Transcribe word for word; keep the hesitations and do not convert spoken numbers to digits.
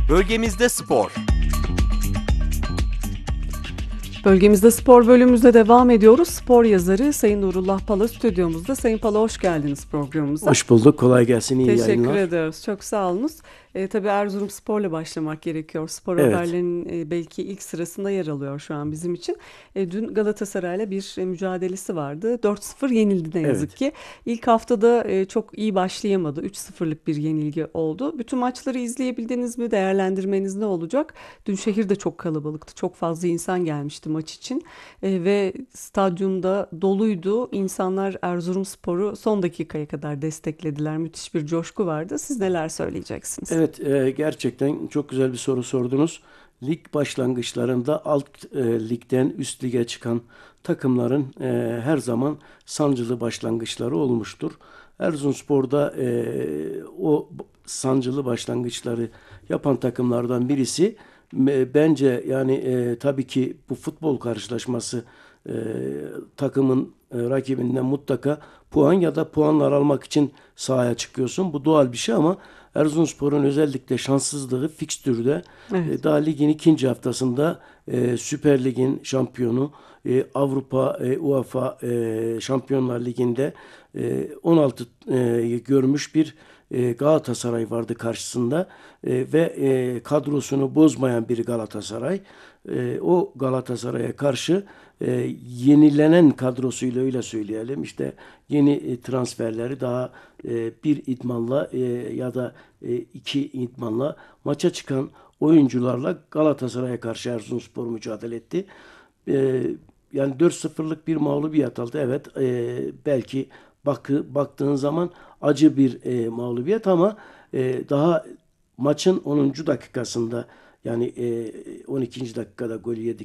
Bölgemizde spor. Bölgemizde spor bölümümüze devam ediyoruz. Spor yazarı Sayın Nurullah Pala stüdyomuzda. Sayın Pala, hoş geldiniz programımıza. Hoş bulduk. Kolay gelsin. İyi Teşekkür yayınlar. ediyoruz. Çok sağ olunuz. E, tabii Erzurumspor'la başlamak gerekiyor. Spor Evet. haberlerinin e, belki ilk sırasında yer alıyor şu an bizim için. E, dün Galatasaray'la bir e, mücadelesi vardı. dört sıfır yenildi ne yazık Evet. ki. İlk haftada e, çok iyi başlayamadı. üç sıfırlık bir yenilgi oldu. Bütün maçları izleyebildiniz mi? Değerlendirmeniz ne olacak? Dün şehir de çok kalabalıktı. Çok fazla insan gelmişti maç için. E, ve stadyumda doluydu. İnsanlar Erzurumspor'u son dakikaya kadar desteklediler. Müthiş bir coşku vardı. Siz neler söyleyeceksiniz? Evet, e, gerçekten çok güzel bir soru sordunuz. Lig başlangıçlarında alt e, ligden üst lige çıkan takımların e, her zaman sancılı başlangıçları olmuştur. Erzurumspor'da e, o b- sancılı başlangıçları yapan takımlardan birisi. Me- Bence yani e, tabii ki bu futbol karşılaşması e, takımın e, rakibinden mutlaka puan ya da puanlar almak için sahaya çıkıyorsun. Bu doğal bir şey ama Erzurumspor'un özellikle şanssızlığı fikstürde Evet. e, daha ligin ikinci haftasında e, Süper Lig'in şampiyonu, e, Avrupa e, UEFA e, Şampiyonlar Ligi'nde e, on altı e, görmüş bir e, Galatasaray vardı karşısında. E, ve e, kadrosunu bozmayan bir Galatasaray. E, o Galatasaray'a karşı e, yenilenen kadrosuyla öyle söyleyelim. İşte yeni e, transferleri daha e, bir idmanla e, ya da e, iki idmanla maça çıkan oyuncularla Galatasaray'a karşı Erzurumspor mücadele etti. E, Yani dört sıfırlık bir mağlubiyet aldı. Evet, e, belki bakı, baktığın zaman acı bir e, mağlubiyet ama e, daha maçın onuncu dakikasında yani e, on ikinci dakikada golü yedik.